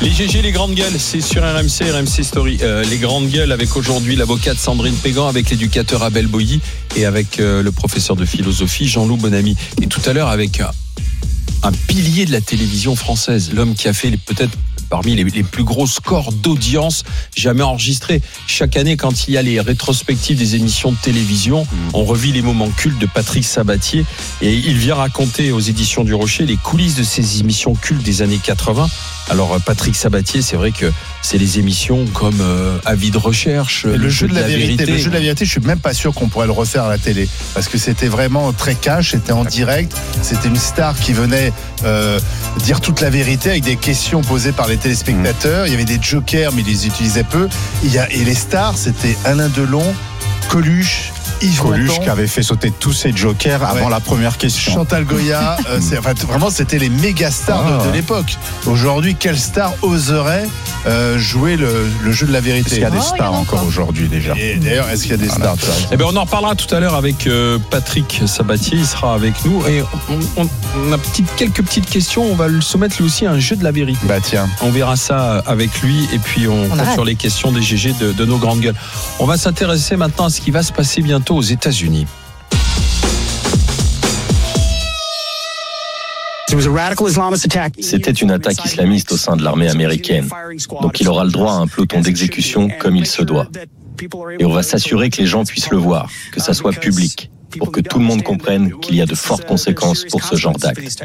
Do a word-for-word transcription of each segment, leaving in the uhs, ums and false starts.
Les G G, les grandes gueules, c'est sur R M C, R M C Story. Euh, les grandes gueules avec aujourd'hui l'avocate Sandrine Pégan, avec l'éducateur Abel Boilly et avec euh, le professeur de philosophie Jean-Loup Bonamy. Et tout à l'heure avec un, un pilier de la télévision française, l'homme qui a fait les, peut-être parmi les, les plus gros scores d'audience jamais enregistrés. Chaque année, quand il y a les rétrospectives des émissions de télévision, on revit les moments cultes de Patrick Sabatier et il vient raconter aux éditions du Rocher les coulisses de ces émissions cultes des années quatre-vingts. Alors Patrick Sabatier, c'est vrai que c'est les émissions comme euh, Avis de recherche, le, le jeu de la, la vérité. vérité. Le jeu de la vérité, je suis même pas sûr qu'on pourrait le refaire à la télé parce que c'était vraiment très cash, c'était en direct, c'était une star qui venait euh, dire toute la vérité avec des questions posées par les téléspectateurs. Mmh. Il y avait des jokers, mais ils les utilisaient peu. Il y a, et les stars, c'était Alain Delon, Coluche, Yves Coluche Montand, qui avait fait sauter tous ses jokers ouais. avant la première question. Chantal Goya, euh, c'est, enfin, vraiment c'était les méga stars ah, de, de ouais. l'époque. Aujourd'hui, quelle star oserait euh, jouer le, le jeu de la vérité? Est-ce qu'il y a des stars oh, encore aujourd'hui déjà? Et d'ailleurs, est-ce qu'il y a des stars? Eh ben, on en reparlera tout à l'heure avec euh, Patrick Sabatier, il sera avec nous et on, on, on a petite, quelques petites questions. On va le soumettre lui aussi à un jeu de la vérité. Bah tiens, on verra ça avec lui et puis on, on compte sur les questions des G G de, de nos grandes gueules. On va s'intéresser maintenant à ce qui va se passer bientôt aux États-Unis. C'était une attaque islamiste au sein de l'armée américaine. Donc il aura le droit à un peloton d'exécution comme il se doit. Et on va s'assurer que les gens puissent le voir, que ça soit public, pour que tout le monde comprenne qu'il y a de fortes conséquences pour ce genre d'actes.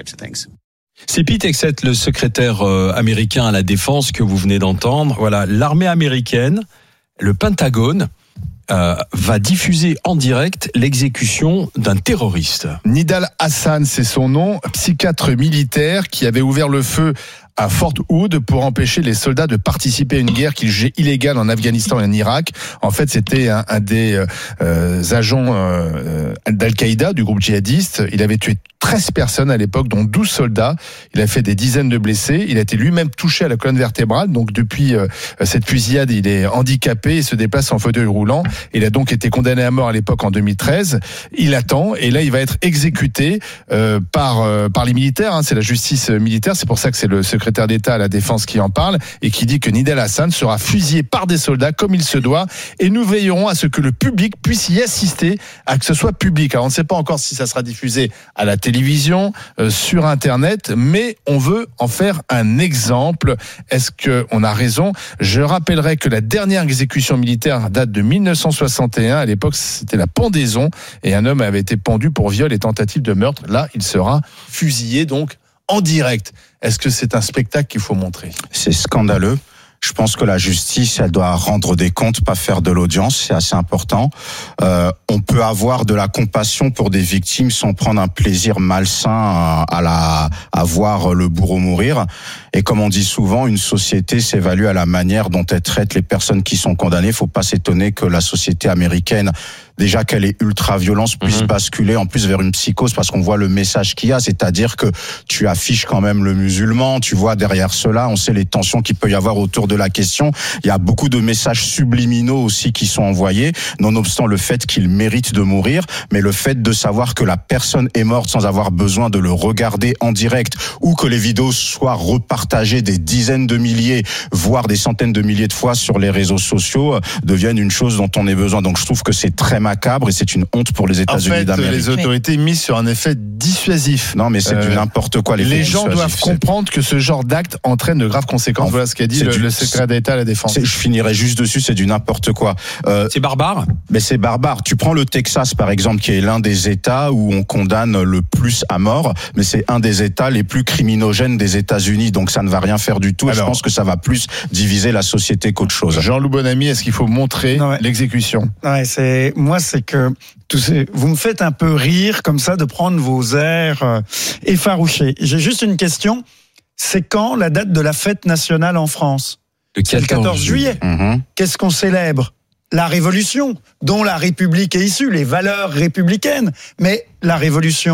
C'est Pete Hegseth, le secrétaire euh, américain à la défense que vous venez d'entendre. Voilà, l'armée américaine, le Pentagone, Euh, va diffuser en direct l'exécution d'un terroriste. Nidal Hassan, c'est son nom, psychiatre militaire qui avait ouvert le feu à Fort Hood pour empêcher les soldats de participer à une guerre qu'il jugeait illégale en Afghanistan et en Irak. En fait, c'était un, un des euh, agents euh, d'Al-Qaïda, du groupe djihadiste. Il avait tué treize personnes à l'époque, dont douze soldats. Il a fait des dizaines de blessés. Il a été lui-même touché à la colonne vertébrale. Donc, depuis euh, cette fusillade, il est handicapé et se déplace en fauteuil roulant. Il a donc été condamné à mort à l'époque en deux mille treize. Il attend et là, il va être exécuté euh, par euh, par les militaires. Hein. C'est la justice militaire. C'est pour ça que c'est le secrétaire d'État à la défense qui en parle et qui dit que Nidal Hassan sera fusillé par des soldats comme il se doit. Et nous veillerons à ce que le public puisse y assister, à que ce soit public. Alors, on ne sait pas encore si ça sera diffusé à la télévision, euh, sur Internet, mais on veut en faire un exemple. Est-ce qu'on a raison? Je rappellerai que la dernière exécution militaire date de mille neuf cent soixante et un. À l'époque, c'était la pendaison et un homme avait été pendu pour viol et tentative de meurtre. Là, il sera fusillé donc en direct. Est-ce que c'est un spectacle qu'il faut montrer? C'est scandaleux. Je pense que la justice, elle doit rendre des comptes, pas faire de l'audience. C'est assez important. Euh, on peut avoir de la compassion pour des victimes sans prendre un plaisir malsain à, à, la, à voir le bourreau mourir. Et comme on dit souvent, une société s'évalue à la manière dont elle traite les personnes qui sont condamnées. Il faut pas s'étonner que la société américaine, déjà qu'elle est ultra-violence, puisse mmh. basculer en plus vers une psychose parce qu'on voit le message qu'il y a, c'est-à-dire que tu affiches quand même le musulman, tu vois derrière cela, on sait les tensions qu'il peut y avoir autour de la question. Il y a beaucoup de messages subliminaux aussi qui sont envoyés, nonobstant le fait qu'il mérite de mourir, mais le fait de savoir que la personne est morte sans avoir besoin de le regarder en direct ou que les vidéos soient repartagées des dizaines de milliers, voire des centaines de milliers de fois sur les réseaux sociaux, deviennent une chose dont on ait besoin. Donc je trouve que c'est très macabre et c'est une honte pour les États-Unis en fait, d'Amérique. Les autorités misent sur un effet dissuasif. Non, mais c'est euh, du n'importe quoi. Les gens doivent c'est... comprendre que ce genre d'acte entraîne de graves conséquences. En, voilà ce qu'a dit le, du, le secrétaire d'État à la Défense. Je finirai juste dessus, c'est du n'importe quoi. Euh, c'est barbare. Mais c'est barbare. Tu prends le Texas, par exemple, qui est l'un des États où on condamne le plus à mort, mais c'est un des États les plus criminogènes des États-Unis. Donc ça ne va rien faire du tout. Alors, je pense que ça va plus diviser la société qu'autre chose. Jean-Loup Bonamy, est-ce qu'il faut montrer non, ouais. l'exécution? Ouais, c'est moi, c'est que tous ces, vous me faites un peu rire comme ça de prendre vos airs euh, effarouchés. J'ai juste une question. C'est quand la date de la fête nationale en France? Le quatorze juillet. Mmh. Qu'est-ce qu'on célèbre? La Révolution, dont la République est issue, les valeurs républicaines. Mais la Révolution,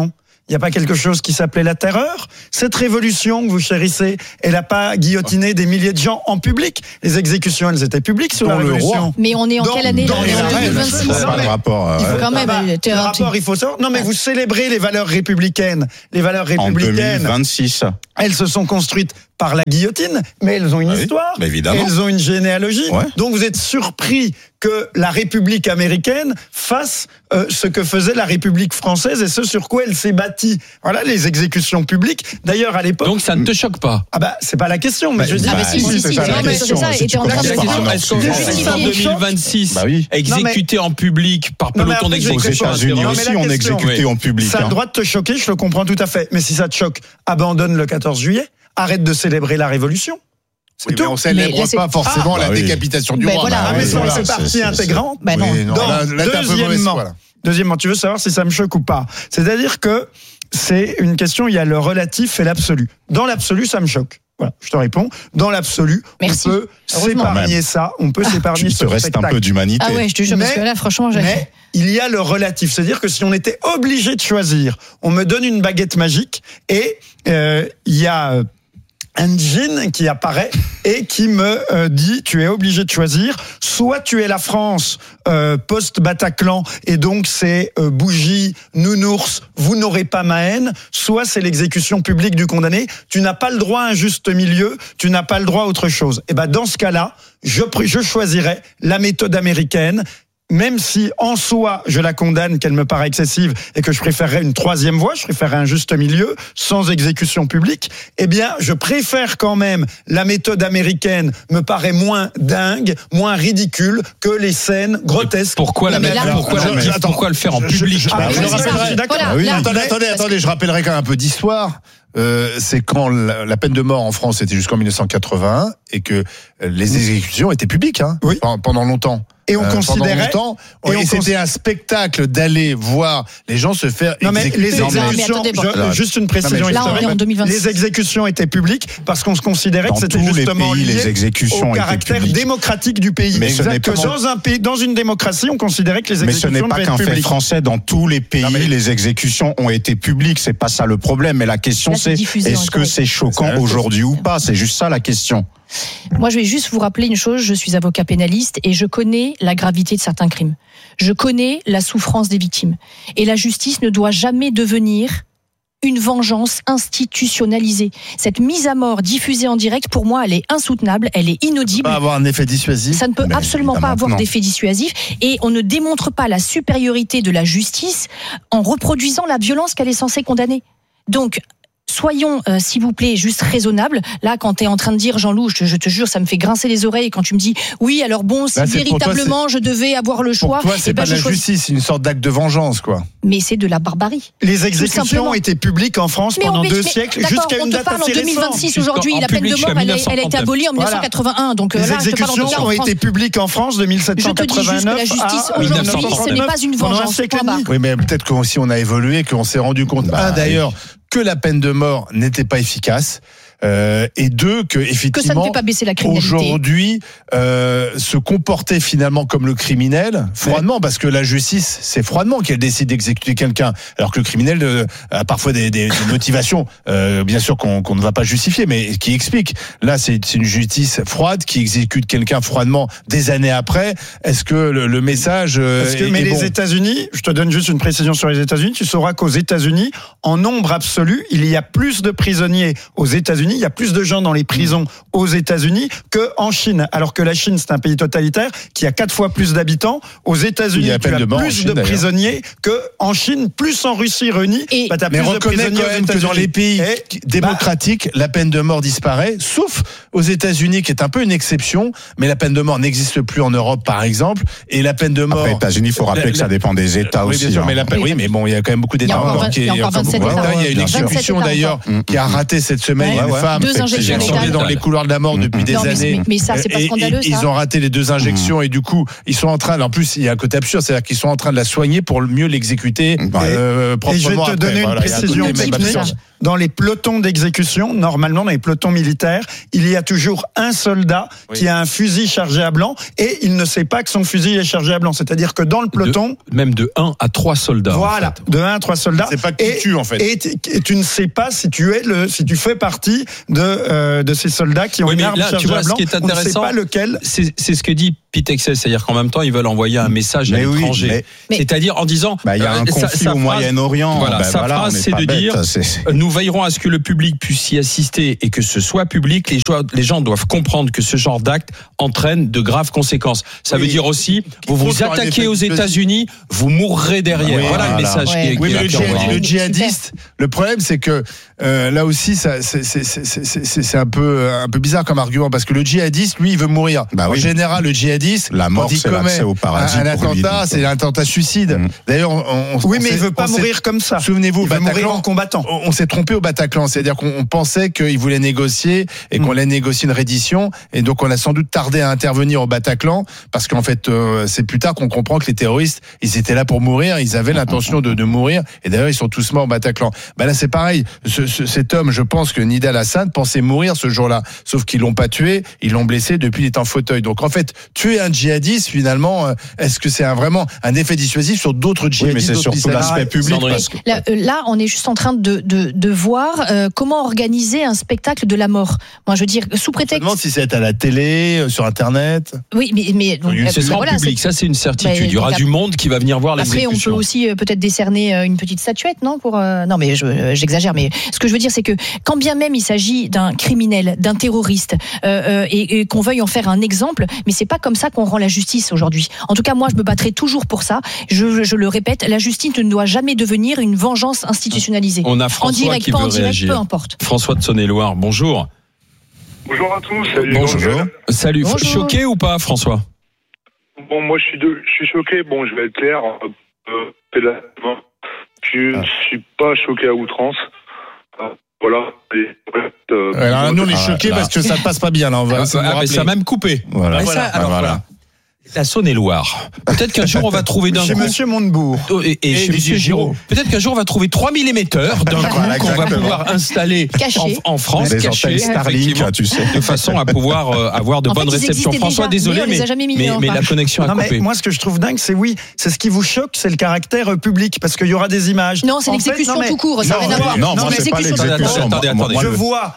Il n'y a pas quelque chose qui s'appelait la terreur. Cette révolution que vous chérissez, elle n'a pas guillotiné des milliers de gens en public. Les exécutions, elles étaient publiques sur Dans la le révolution. roi. Mais on est en Dans- quelle année là? dans On est les en arrêts, deux mille vingt-six. Ça, pas de rapport. euh, Il faut ouais. quand même. Ah bah, le- le rapport, il faut savoir. Non, mais vous célébrez les valeurs républicaines. Les valeurs En deux républicaines, mille vingt-six. elles se sont construites par la guillotine, mais elles ont une Ah oui, histoire. bah évidemment. Elles ont une généalogie. Ouais. Donc vous êtes surpris que la République américaine fasse euh, ce que faisait la République française et ce sur quoi elle s'est bâtie. Voilà les exécutions publiques. D'ailleurs, à l'époque. Donc ça ne te choque pas? Ah bah c'est pas la question, mais Bah, je dis. Ah, mais Bah, si, oui, si, c'est si, ça, non, la mais question. c'est ça, Si était tu en commences train de par dire. un Est-ce qu'en sujet, c'est est-ce qu'en ça. deux mille vingt-six, Bah oui. exécuté en public par Non, mais peloton après, je Aux d'exécution, États-Unis Non, mais aussi, la on question- exécutait en public. Ça a le hein. droit de te choquer, je le comprends tout à fait. Mais si ça te choque, abandonne le quatorze juillet, arrête de célébrer la Révolution. Oui, mais on célèbre Mais là, c'est- pas forcément Ah, la bah oui. décapitation du Ben roi. voilà. Bah, Ah, mais oui, ça voilà. fait c'est- partie c'est- intégrante. Bah non. Oui, non, Donc, là, là, t'es un peu mauvaise deuxièmement, foi, là. Deuxièmement, tu veux savoir si ça me choque ou pas. C'est-à-dire que c'est une question, il y a le relatif et l'absolu. Dans l'absolu, ça me choque. Voilà, je te réponds. Dans l'absolu, Merci. on peut Heureusement. s'épargner ça, on peut s'épargner Tu ce te restes un spectacle. peu d'humanité. Ah ouais, je te jure, parce Mais- que là, franchement, j'ai. Mais il y a le relatif, c'est-à-dire que si on était obligé de choisir, on me donne une baguette magique et euh, il y a euh, un djinn qui apparaît et qui me euh, dit tu es obligé de choisir, soit tu es la France euh, post-Bataclan et donc c'est euh, bougie, nounours, vous n'aurez pas ma haine, soit c'est l'exécution publique du condamné, tu n'as pas le droit à un juste milieu, tu n'as pas le droit à autre chose. Et ben dans ce cas-là, je, pr- je choisirais la méthode américaine. Même si en soi je la condamne, qu'elle me paraît excessive et que je préférerais une troisième voie, je préférerais un juste milieu sans exécution publique, eh bien je préfère quand même la méthode américaine, me paraît moins dingue, moins ridicule que les scènes grotesques. Pourquoi la Mais mettre là- pourquoi, Je- la- je- attends, pourquoi le faire en je- je- public? je- Ah, je oui, le c'est ça, rappellerai. je suis d'accord. Voilà, Ah oui, là, Attendez, mais- attendez, parce attendez, je rappellerai quand même un peu d'histoire. Euh, c'est quand la, la peine de mort en France était jusqu'en mille neuf cent quatre-vingt-un et que les exécutions étaient publiques hein, Oui. pendant, pendant longtemps. Et on Euh, pendant considérait. longtemps, et et, on c'était cons- un spectacle d'aller voir les gens se faire Non mais exécuter. les Non, mais exécutions, attendez, bon. je- juste une précision Non, mais là, on est historique. en deux mille vingt-six. Les exécutions étaient publiques parce qu'on se considérait Dans que c'était tous les justement pays, lié les exécutions au étaient caractère publiques. démocratique du pays. Mais ce n'est que pas- dans un pays, dans une démocratie, on considérait que les Mais ce exécutions n'est pas devaient qu'un être fait publiques. français. Dans tous les pays, Non, mais- les exécutions ont été publiques. C'est pas ça le problème. Mais la question, Là, c'est c'est diffusé en est-ce que direct. c'est C'est choquant la aujourd'hui ou pas? C'est juste ça la question. Moi, je vais juste vous rappeler une chose. Je suis avocat pénaliste et je connais la gravité de certains crimes. Je connais la souffrance des victimes. Et la justice ne doit jamais devenir une vengeance institutionnalisée. Cette mise à mort diffusée en direct, pour moi, elle est insoutenable, elle est inaudible. Pas avoir un effet dissuasif. Ça ne peut Mais absolument pas évidemment avoir que non. d'effet dissuasif et on ne démontre pas la supériorité de la justice en reproduisant la violence qu'elle est censée condamner. Donc, soyons, euh, s'il vous plaît, juste raisonnables. Là, quand tu es en train de dire, Jean-Loup, je, je te jure, ça me fait grincer les oreilles quand tu me dis, oui, alors bon, si Là, c'est pour toi, véritablement je devais avoir le choix, Pour toi, c'est eh ben, pas de je la choisis- justice, c'est une sorte d'acte de vengeance, quoi. Mais c'est de la barbarie. Les exécutions simplement. ont été publiques en France Mais on- pendant mais- deux mais- siècle d'accord, jusqu'à on une te date parle en assez deux mille récente. vingt-six Jusqu'en- aujourd'hui, en la peine de public mort, jusqu'à elle, est- elle a été mille neuf cent abolie en Voilà. dix-neuf cent quatre-vingt-un. Donc euh, Les là, je te parle en exécutions tout cas en ont France. été publiques en France de mille sept Je cent te dis juste que quatre-vingt-neuf la justice à aujourd'hui, ce dix-neuf cent n'est pas une pendant un vengeance. siècle et Point barre. demi. Oui, mais peut-être qu'aussi on a évolué, qu'on s'est rendu compte, Bah, un d'ailleurs, que la peine de mort n'était pas efficace. Euh, et deux, que Que ça ne effectivement fait pas baisser la criminalité. aujourd'hui euh, se comporter finalement comme le criminel froidement, parce que la justice c'est froidement qu'elle décide d'exécuter quelqu'un, alors que le criminel euh, a parfois des, des, des motivations euh, bien sûr qu'on, qu'on ne va pas justifier, mais qui explique. Là c'est, c'est une justice froide qui exécute quelqu'un froidement des années après. Est-ce que le, le message euh, Parce que, est, mais est les bon? États-Unis, je te donne juste une précision sur les États-Unis, tu sauras qu'aux États-Unis, en nombre absolu, il y a plus de prisonniers aux États-Unis, il y a plus de gens dans les prisons aux États-Unis qu'en Chine. Alors que la Chine, c'est un pays totalitaire qui a quatre fois plus d'habitants. Aux Il États-Unis, y a tu peine as de mort en plus Chine, de d'ailleurs. prisonniers qu'en Chine, plus en Russie réunis. Et- bah, t'as Mais plus de reconnais prisonniers quand aux même que dans États-Unis. les pays Et- qui- démocratiques, la peine de mort disparaît, sauf aux États-Unis, qui est un peu une exception, mais la peine de mort n'existe plus en Europe, par exemple, et la peine de mort. Après, les États-Unis, il faut rappeler La- que ça dépend des États oui, aussi. bien sûr, hein. mais la peine- Oui, oui, mais bon, il y a quand même beaucoup Il y a d'États encore encore vingt- qui- il y a encore enfin, vingt-sept beaucoup États. d'États. Il y a une Bien sûr. exécution vingt-sept d'ailleurs États qui a raté cette semaine Ouais. une ouais. femme Deux qui injections est létales. dans les couloirs de la mort depuis Non, des Non, mais, années. mais- mais ça, c'est pas Et- scandaleux, et- ça. Ils ont raté les deux injections et du coup, ils sont en train. En plus, il y a un côté absurde, c'est-à-dire qu'ils sont en train de la soigner pour mieux l'exécuter Ouais. euh, Et proprement. je vais te après. donner une Voilà, il y a un précision côté même technique. absurde. dans les pelotons d'exécution, normalement dans les pelotons militaires, il y a toujours un soldat oui. qui a un fusil chargé à blanc et il ne sait pas que son fusil est chargé à blanc. C'est-à-dire que dans le peloton... De, même de un à trois soldats. Voilà, en fait. de un à trois soldats. C'est pas que tu tues, en fait. Et, et tu ne sais pas si tu es le, si tu fais partie de, euh, de ces soldats qui ont oui, une arme là, chargée tu vois, à blanc. Ce qui est intéressant, on ne sait pas lequel. C'est, c'est ce que dit Pitexel, c'est-à-dire qu'en même temps, ils veulent envoyer un message mais à l'étranger. Oui, mais... C'est-à-dire en disant... Bah, il y a un euh, conflit sa, sa au Moyen-Orient. Voilà, bah, sa voilà, phrase, c'est de bête, dire, c'est, c'est... nous veillerons à ce que le public puisse y assister et que ce soit public. Les gens, les gens doivent comprendre que ce genre d'acte entraîne de graves conséquences. Ça oui, veut dire aussi, vous vous attaquez aux États-Unis, vous mourrez derrière. Oui, voilà, voilà le message ouais. qui est, oui, qui mais est le, djihadiste, le djihadiste, le problème, c'est que euh, là aussi, ça, c'est, c'est, c'est, c'est, c'est, c'est un peu, un peu bizarre comme argument parce que le djihadiste, lui, il veut mourir. Bah en oui. général, le djihadiste, la mort, quand il c'est commet l'accès au paradis. Un, un attentat, lui, c'est l'attentat suicide. Mmh. D'ailleurs, on, on, oui, on mais il veut pas mourir comme ça. Souvenez-vous, il veut mourir en combattant. On, on s'est trompé au Bataclan, c'est-à-dire qu'on pensait qu'il voulait négocier et qu'on mmh. allait négocier une reddition, et donc on a sans doute tardé à intervenir au Bataclan parce qu'en fait, euh, c'est plus tard qu'on comprend que les terroristes, ils étaient là pour mourir, ils avaient l'intention de, de mourir, et d'ailleurs ils sont tous morts au Bataclan. Ben là, c'est pareil. Ce, ce, cet homme, je pense que Nidal Hasan pensait mourir ce jour-là, sauf qu'ils l'ont pas tué, ils l'ont blessé depuis il est en fauteuil. Donc en fait, tuer un djihadiste, finalement, est-ce que c'est un, vraiment un effet dissuasif sur d'autres djihadistes? Oui, mais c'est surtout l'aspect public. Que... Là, là, on est juste en train de, de, de voir euh, comment organiser un spectacle de la mort. Moi, je veux dire, sous prétexte. Je me demande si c'est à la télé, sur Internet. Oui, mais, mais donc, ce sera voilà, en public, c'est... ça c'est une certitude. Bah, il y aura du monde qui va venir voir l'exécution. Après, on peut aussi euh, peut-être décerner euh, une petite statuette, non pour euh... Non, mais je, euh, j'exagère. Mais ce que je veux dire, c'est que quand bien même il s'agit d'un criminel, d'un terroriste, euh, euh, et, et qu'on veuille en faire un exemple, mais c'est pas comme ça qu'on rend la justice aujourd'hui. En tout cas, moi, je me battrai toujours pour ça. Je, je le répète, la justice ne doit jamais devenir une vengeance institutionnalisée. On a François en direct, qui pas veut en direct, réagir. Peu importe. François de Saône-et-Loire, bonjour. Bonjour à tous. Salut. Bonjour. Salut. Bonjour. Choqué ou pas, François? Bon, moi, je suis, de, je suis choqué. Bon, je vais être clair. Euh, là, je ah. suis pas choqué à outrance. Euh, voilà. Et, euh, alors, nous, on est choqués ah, parce que ça ne passe pas bien. Là, on va ah, ah, mais ça a même coupé. Voilà. Mais voilà. Ça, alors, voilà. La Saône-et-Loire. Peut-être qu'un jour on va trouver d'un chez coup. Chez Monsieur Montebourg. Et, et, et chez Monsieur Giraud. Peut-être qu'un jour on va trouver trois mille émetteurs d'un coup voilà, qu'on va pouvoir installer en, en France, des cachés, Starlink, tu sais, de façon à pouvoir euh, avoir de en bonnes fait, réceptions. François, déjà, désolé, mais, mais, mais, mais la connexion a non, coupé. Mais moi, ce que je trouve dingue, c'est oui, c'est ce qui vous choque, c'est le caractère public, parce qu'il y aura des images. Non, c'est en l'exécution fait, tout court. Ça n'a rien à voir. Non, moi, c'est pas l'exécution. Attendez, attendez. Je vois.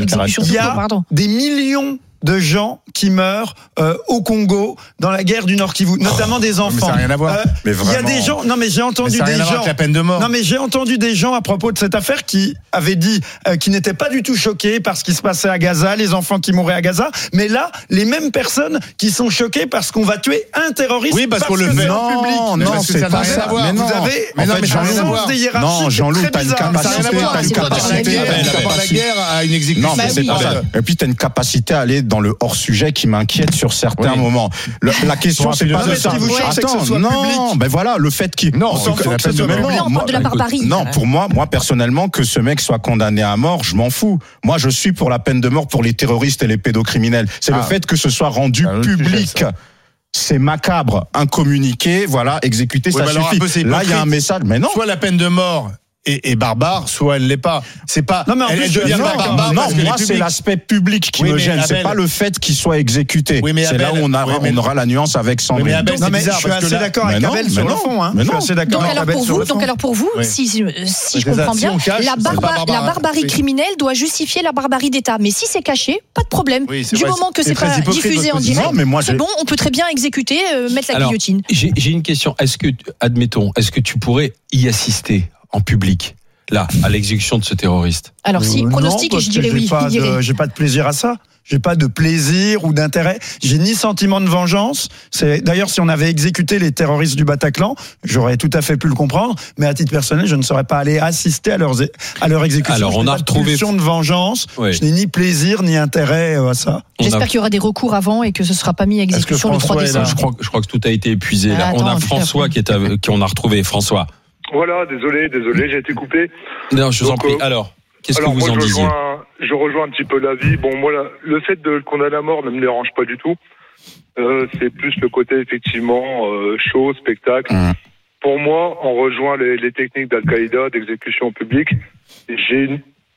Il y a des millions de gens qui meurent euh, au Congo dans la guerre du Nord Kivu, notamment des enfants. Mais ça n'a rien à voir. Euh, mais vraiment. Il y a des gens. Non, mais j'ai entendu mais ça des rien gens. À voir avec la peine de mort. Non, mais j'ai entendu des gens à propos de cette affaire qui avaient dit euh, qu'ils n'étaient pas du tout choqués par ce qui se passait à Gaza, les enfants qui mouraient à Gaza. Mais là, les mêmes personnes qui sont choquées parce qu'on va tuer un terroriste. Oui, parce, parce qu'on le fait en public. Non, non, c'est pas ça. Mais non, vous avez. Mais non, mais ça n'a rien à voir. Non, Jean-Loup, t'as une capacité, t'as une capacité. La guerre à une exécution. Non, mais c'est pas ça. Et puis t'as une capacité à aller dans le hors sujet qui m'inquiète sur certains oui. moments. Le, la question, c'est pas de ça. Attends, non, ben voilà, le fait qu'il. Non, on que que de même. On parle de la barbarie. Non, pour moi, moi personnellement, que ce mec soit condamné à mort, je m'en fous. Moi, je suis pour la peine de mort pour les terroristes et les pédocriminels. C'est ah. le fait que ce soit rendu ah, public. C'est macabre, un communiqué, voilà, exécuté, oui, ça suffit. Là, il y a un message, mais non. Soit la peine de mort Et, et barbare, soit elle l'est pas. C'est pas. Non mais en elle, plus, elle devient non, barbare. Non, moi c'est l'aspect public qui oui, me gêne. Abel, c'est pas le fait qu'il soit exécuté. Oui, c'est Abel, là où on, a, oui, mais, on aura la nuance avec Sandrine. Oui, mais Abel, non, mais bizarre, je suis assez là, d'accord avec Abel sur le fond. Hein. Je suis assez d'accord avec Abel sur le fond. Donc alors pour vous, si si je comprends bien, la barbarie criminelle doit justifier la barbarie d'État. Mais si c'est caché, pas de problème. Du moment que c'est pas diffusé en direct, c'est bon, on peut très bien exécuter, mettre la guillotine. J'ai une question. Est-ce que, admettons, est-ce que tu pourrais y assister en public? Là, à l'exécution de ce terroriste. Alors si, pronostic, je dirais oui. J'ai pas de plaisir à ça. J'ai pas de plaisir ou d'intérêt. J'ai ni sentiment de vengeance. C'est d'ailleurs si on avait exécuté les terroristes du Bataclan, j'aurais tout à fait pu le comprendre. Mais à titre personnel, je ne serais pas allé assister à leur à leur exécution. Alors on a retrouvé de vengeance. Oui. Je n'ai ni plaisir ni intérêt à ça. J'espère a... qu'il y aura des recours avant et que ce sera pas mis à exécution le trois décembre. Je crois, je crois que tout a été épuisé. Ah, là. attends, on a François qui est à, qu'on a retrouvé. François. Voilà, désolé, désolé, j'ai été coupé. Non, je vous Donc, en prie. Euh, alors, qu'est-ce alors, que vous moi, en je disiez rejoins, Je rejoins un petit peu l'avis. Bon, moi, la, le fait de le condamner à mort ne me dérange pas du tout. Euh, c'est plus le côté, effectivement, euh, show, spectacle. Mmh. Pour moi, on rejoint les, les techniques d'Al-Qaïda, d'exécution publique. J'ai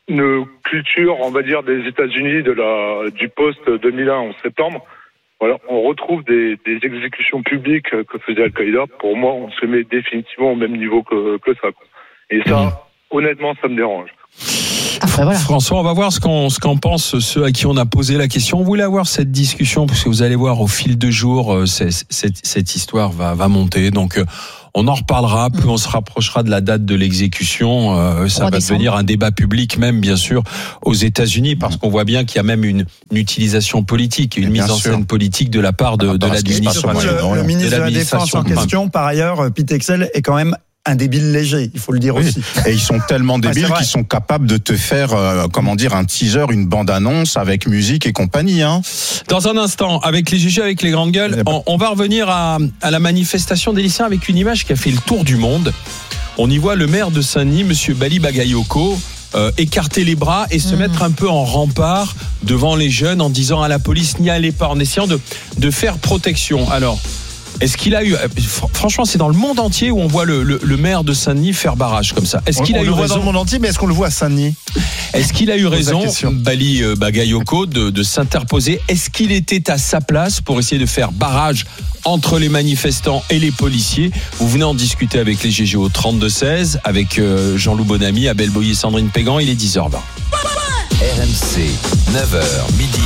une culture, on va dire, des États-Unis de la du post deux mille un en septembre. Voilà, on retrouve des, des exécutions publiques que faisait Al-Qaïda. Pour moi, on se met définitivement au même niveau que, que ça. Et ça, mmh. honnêtement, ça me dérange. Après, voilà. François, on va voir ce qu'en ce qu'en pensent ceux à qui on a posé la question. On voulait avoir cette discussion parce que vous allez voir au fil de jours, cette, cette, cette histoire va, va monter. Donc, on en reparlera. Plus on se rapprochera de la date de l'exécution, euh, ça va devenir un débat public, même bien sûr aux États-Unis, parce qu'on voit bien qu'il y a même une, une utilisation politique, une mise en scène politique de la part de, de l'administration. Le, le ministre de la Défense en question, par ailleurs, Pete Hegseth, est quand même un débile léger, il faut le dire oui. aussi. Et ils sont tellement débiles ah, qu'ils sont capables de te faire, euh, comment dire, un teaser, une bande-annonce avec musique et compagnie. Hein. Dans un instant, avec les G G, avec les grandes gueules, on, on va revenir à, à la manifestation des lycéens avec une image qui a fait le tour du monde. On y voit le maire de Saint-Denis, monsieur Bali Bagayoko, euh, écarter les bras et se mmh. mettre un peu en rempart devant les jeunes en disant à la police, n'y allez pas, en essayant de, de faire protection. Alors, est-ce qu'il a eu, franchement, c'est dans le monde entier où on voit le, le, le maire de Saint-Denis faire barrage comme ça. Est-ce qu'il on, a on eu le voit raison dans le monde entier, mais est-ce qu'on le voit à Saint-Denis? Est-ce qu'il a eu raison, Bali Bagayoko, de, de s'interposer? Est-ce qu'il était à sa place pour essayer de faire barrage entre les manifestants et les policiers? Vous venez en discuter avec les G G au trente-deux seize, avec Jean-Loup Bonamy, Abel Boyer et Sandrine Pégan. Il est dix heures vingt. R M C, neuf heures midi,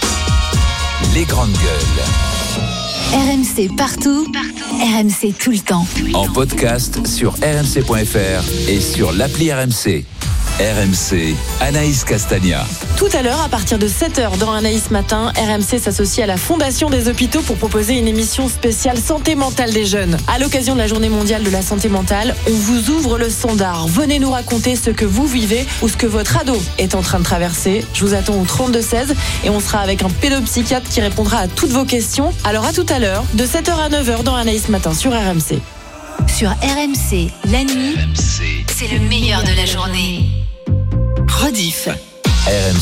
les grandes gueules. R M C partout, partout, R M C tout le temps. En podcast sur r m c point f r et sur l'appli R M C. R M C, Anaïs Castagna. Tout à l'heure, à partir de sept heures dans Anaïs Matin, R M C s'associe à la Fondation des Hôpitaux pour proposer une émission spéciale santé mentale des jeunes. À l'occasion de la Journée mondiale de la santé mentale, on vous ouvre le standard. Venez nous raconter ce que vous vivez ou ce que votre ado est en train de traverser. Je vous attends au trente-deux seize et on sera avec un pédopsychiatre qui répondra à toutes vos questions. Alors à tout à l'heure, de sept heures à neuf heures dans Anaïs Matin sur R M C. Sur R M C, la nuit, c'est le meilleur de la journée. Rediff. R M C.